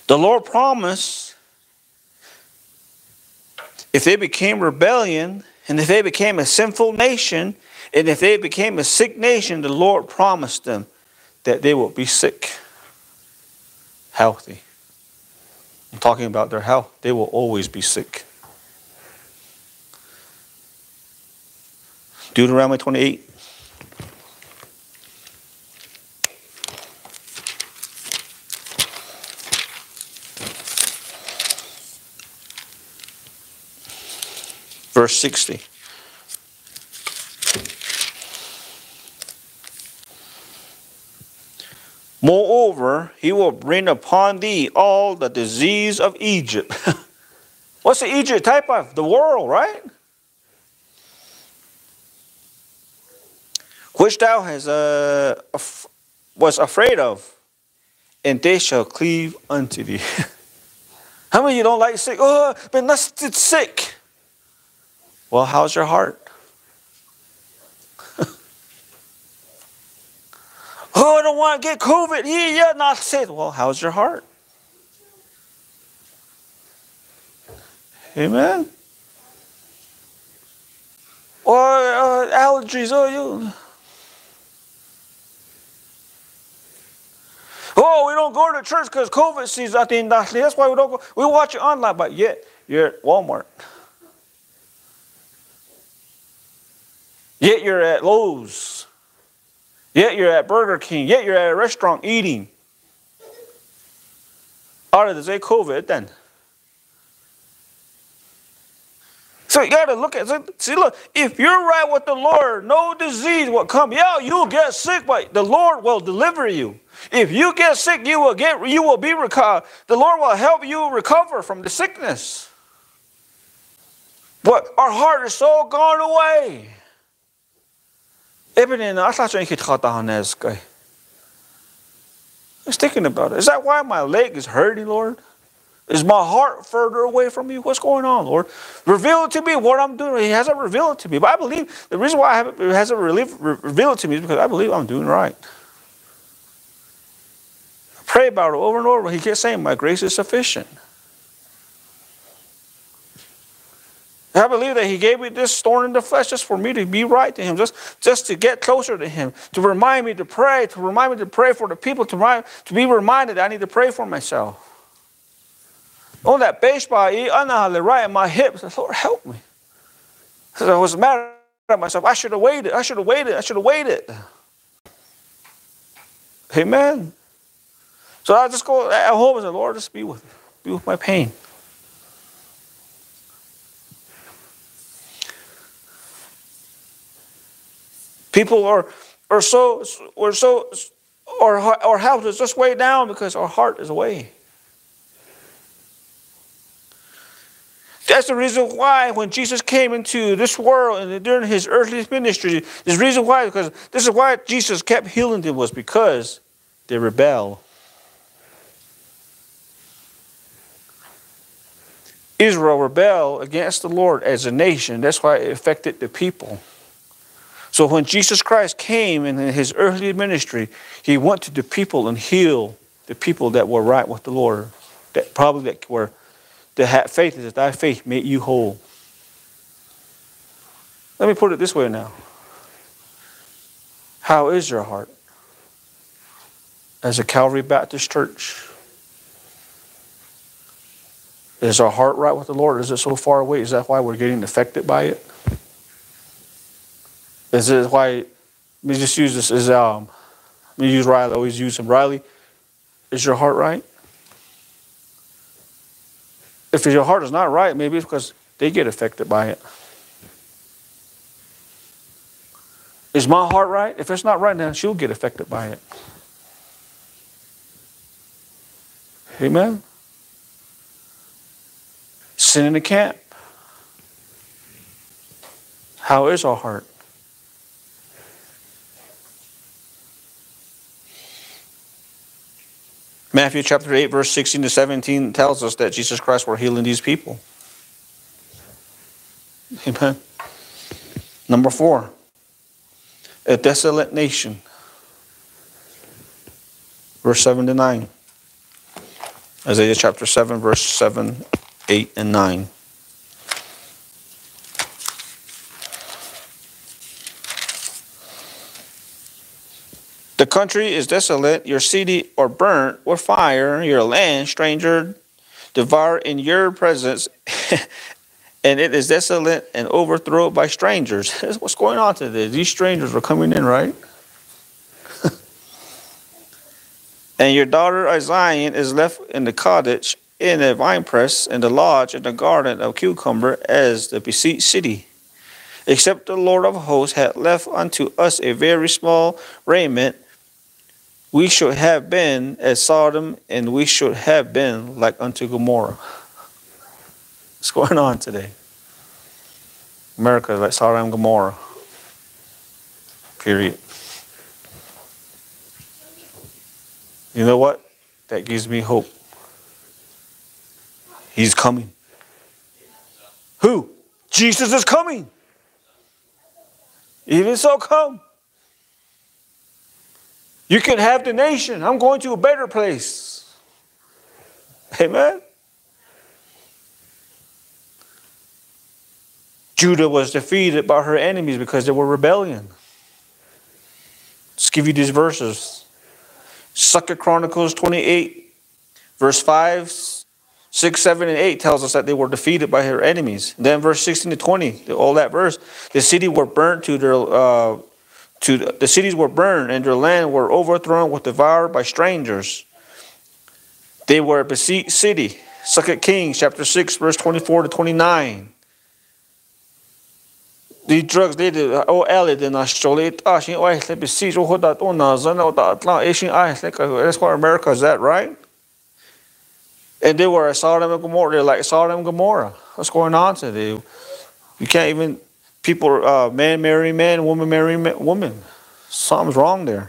The Lord promised if they became rebellion, and if they became a sinful nation, and if they became a sick nation, the Lord promised them that they will be sick, healthy. I'm talking about their health. They will always be sick. Deuteronomy 28. Verse 60. Moreover, he will bring upon thee all the disease of Egypt. What's the Egypt type of? The world, right? Which thou was afraid of, and they shall cleave unto thee. How many of you don't like sick? Oh, but that's sick. Well, how's your heart? Oh, I don't want to get COVID. Yeah, not sick. Well, how's your heart? Amen. Or allergies. Oh, we don't go to church because COVID sees nothing. That's why we don't go. We watch it online, but yet you're at Walmart. Yet you're at Lowe's. Yet you're at Burger King. Yet you're at a restaurant eating. Ahora desde COVID then. So you got to look at, see, look, if you're right with the Lord, no disease will come. Yeah, you'll get sick, but the Lord will deliver you. If you get sick, you will be recovered. The Lord will help you recover from the sickness. But our heart is so gone away. I was thinking about it. Is that why my leg is hurting, Lord? Is my heart further away from you? What's going on, Lord? Reveal it to me what I'm doing. He hasn't revealed it to me. But I believe the reason why it hasn't revealed it to me is because I believe I'm doing right. I pray about it over and over. He keeps saying, my grace is sufficient. I believe that he gave me this thorn in the flesh just for me to be right to him, just to get closer to him, to remind me to pray for the people, to be reminded that I need to pray for myself. On that baseball, right in my hips, I said, Lord, help me. I was mad at myself. I should have waited. Amen. So I just go at home and say, Lord, just be with my pain. People our health is just way down because our heart is away. That's the reason why when Jesus came into this world and during his earthly ministry, this reason why, because this is why Jesus kept healing them, was because they rebelled. Israel rebelled against the Lord as a nation. That's why it affected the people. So when Jesus Christ came in his earthly ministry, he went to the people and healed the people that were right with the Lord, that had faith, that thy faith made you whole. Let me put it this way now. How is your heart? As a Calvary Baptist Church, is our heart right with the Lord? Is it so far away? Is that why we're getting affected by it? Is it why, let me just use this as, let me use Riley, I always use him. Riley, is your heart right? If your heart is not right, maybe it's because they get affected by it. Is my heart right? If it's not right, then she'll get affected by it. Amen? Sin in the camp. How is our heart? Matthew chapter 8, verse 16 to 17 tells us that Jesus Christ were healing these people. Amen. Number 4, a desolate nation. Verse 7 to 9. Isaiah chapter 7, verse 7, 8, and 9. The country is desolate, your city are burnt with fire, your land, stranger, devour in your presence, and it is desolate and overthrown by strangers. That's what's going on today. These strangers are coming in, right? And your daughter Zion is left in the cottage, in a winepress, in the lodge, in the garden of cucumber, as the besieged city. Except the Lord of hosts had left unto us a very small raiment, we should have been as Sodom, and we should have been like unto Gomorrah. What's going on today? America is like Sodom and Gomorrah. Period. You know what? That gives me hope. He's coming. Who? Jesus is coming. Even so, come. You can have the nation. I'm going to a better place. Amen. Judah was defeated by her enemies because they were rebellion. Let's give you these verses. 2 Chronicles 28, verse 5, 6, 7, and 8 tells us that they were defeated by her enemies. Then verse 16 to 20, all that verse, the city were burnt the cities were burned, and their land were overthrown, was devoured by strangers. They were a besieged city. 2 Kings chapter 6, verse 24 to 29. These drugs, they did. Oh, Ellie did not show it. That's why America is that, right? And they were Sodom and Gomorrah. They're like Sodom and Gomorrah. What's going on today? You can't even, people, man marry man, woman marry woman. Something's wrong there.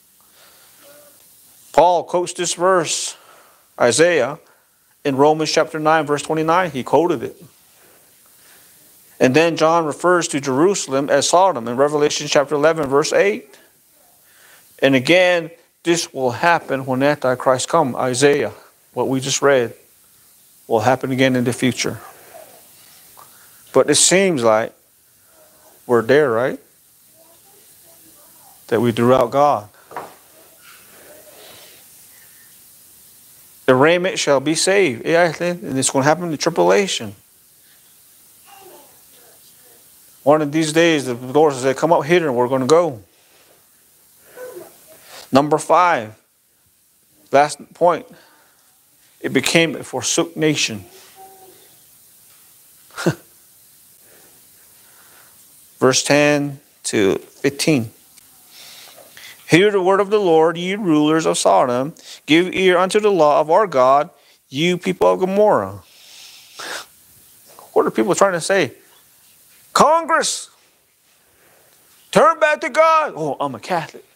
Paul quotes this verse, Isaiah, in Romans chapter 9, verse 29. He quoted it. And then John refers to Jerusalem as Sodom in Revelation chapter 11, verse 8. And again, this will happen when Antichrist comes. Isaiah, what we just read, will happen again in the future. But it seems like we're there, right? That we threw out God. The remnant shall be saved. Yeah, and it's going to happen in the tribulation. One of these days, the Lord says, come up here and we're going to go. Number 5. Last point. It became a forsook nation. Verse 10 to 15. Hear the word of the Lord, ye rulers of Sodom. Give ear unto the law of our God, you people of Gomorrah. What are people trying to say? Congress, turn back to God. Oh, I'm a Catholic.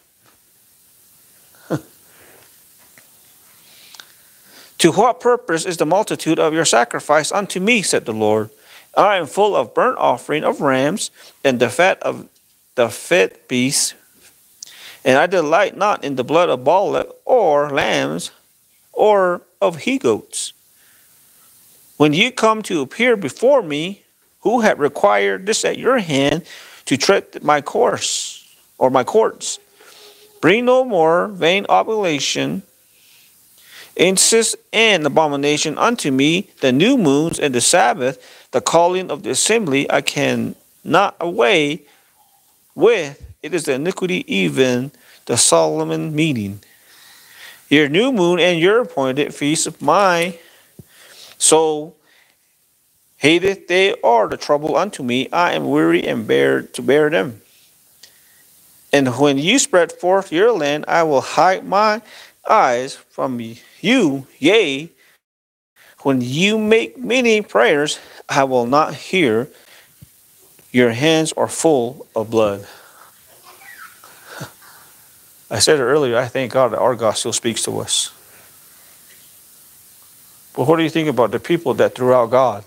To what purpose is the multitude of your sacrifice unto me, said the Lord? I am full of burnt offering of rams and the fat of the fat beasts, and I delight not in the blood of bullock or lambs or of he-goats. When you come to appear before me, who had required this at your hand to tread my course or my courts? Bring no more vain oblation. Insist and abomination unto me, the new moons and the Sabbath, the calling of the assembly, I can not away with. It is the iniquity, even the solemn meeting. Your new moon and your appointed feast of my soul hateth, they are the trouble unto me. I am weary and bear them. And when you spread forth your land, I will hide my eyes from you. Yea, when you make many prayers, I will not hear. Your hands are full of blood. I said it earlier, I thank God that our God still speaks to us. But what do you think about the people that threw out God?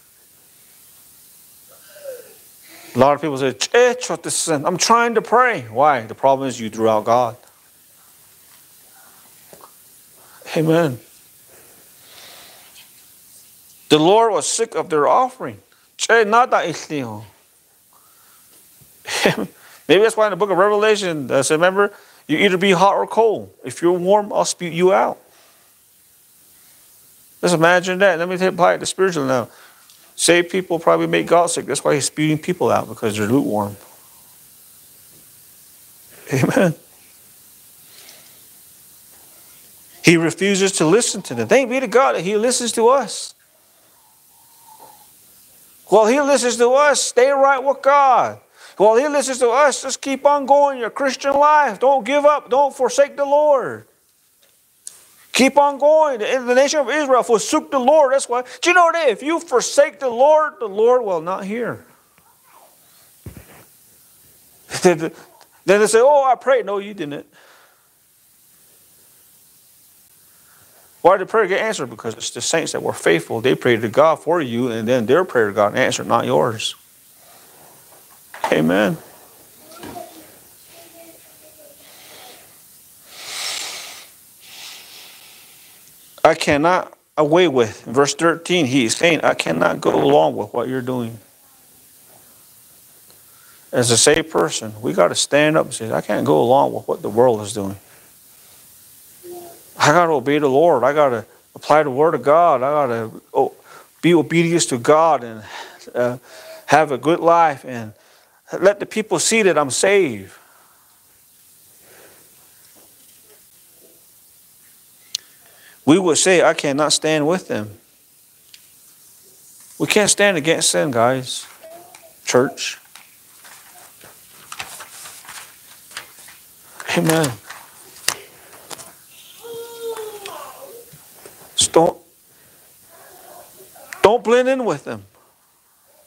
A lot of people say, I'm trying to pray. Why? The problem is you threw out God. Amen. The Lord was sick of their offering. Che nada islio. Maybe that's why in the book of Revelation, I said, remember, you either be hot or cold. If you're warm, I'll spew you out. Let's imagine that. Let me apply it to spiritual now. Saved people probably make God sick. That's why he's spewing people out, because they're lukewarm. Amen. He refuses to listen to them. Thank be to God that he listens to us. While he listens to us, stay right with God. While he listens to us, just keep on going your Christian life. Don't give up. Don't forsake the Lord. Keep on going. The nation of Israel forsook the Lord. That's why. Do you know that if you forsake the Lord will not hear. Then they say, oh, I prayed. No, you didn't. Why did the prayer get answered? Because it's the saints that were faithful. They prayed to God for you, and then their prayer got answered, not yours. Amen. I cannot away with. In verse 13, he is saying, I cannot go along with what you're doing. As a saved person, we got to stand up and say, I can't go along with what the world is doing. I got to obey the Lord. I got to apply the word of God. I got to be obedient to God and have a good life and let the people see that I'm saved. We would say, I cannot stand with them. We can't stand against sin, guys. Church. Amen. Just don't blend in with them.